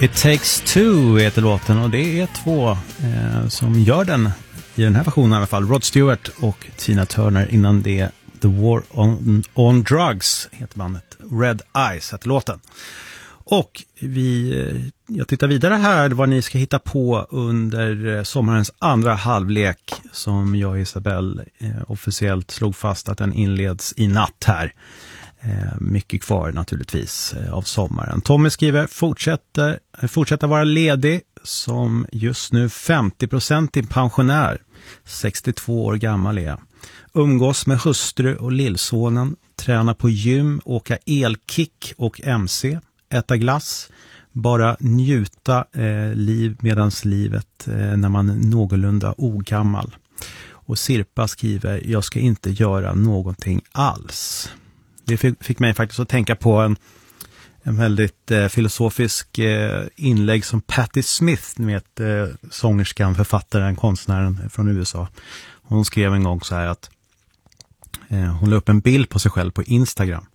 It Takes Two heter låten och det är två som gör den i den här versionen i alla fall. Rod Stewart och Tina Turner. Innan det The War on Drugs heter bandet. Red Eyes heter låten. Och jag tittar vidare här vad ni ska hitta på under sommarens andra halvlek som jag och Isabelle officiellt slog fast att den inleds i natt här. Mycket kvar naturligtvis av sommaren. Tommy skriver fortsätta vara ledig som just nu 50% pensionär. 62 år gammal är jag. Umgås med hustru och lillsonen. Träna på gym, åka elkick och MC. Äta glass. Bara njuta liv medans livet när man är någorlunda ogammal. Och Sirpa skriver jag ska inte göra någonting alls. Det fick mig faktiskt att tänka på en väldigt filosofisk inlägg som Patti Smith, ni vet, sångerskan, författaren, konstnären från USA. Hon skrev en gång så här att hon la upp en bild på sig själv på Instagram.